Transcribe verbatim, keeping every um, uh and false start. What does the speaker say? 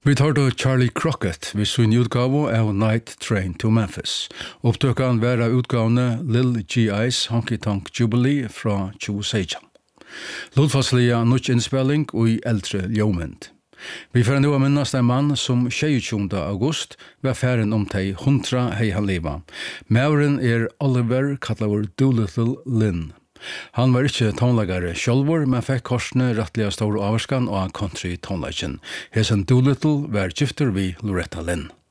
Vi tar då Charlie Crockett vid sin utgave av Night Train to Memphis. Opptøkene var av utgavene Lil G I's Honky Tonk Jubilee fra tjue seksten. Lodfasslige norsk innspilling og i eldre ljomend. Vi får nu minnes en mann som tjugoåtte august var færen om de hundra hei han liva. Mauren er Oliver Cutler Doolittle Lynn. Han var ikke tonleggere sjølvor, men fikk korsene rettelig store averskan og country tonleggen. Hesen Doolittle var gifter vi Loretta Lynn.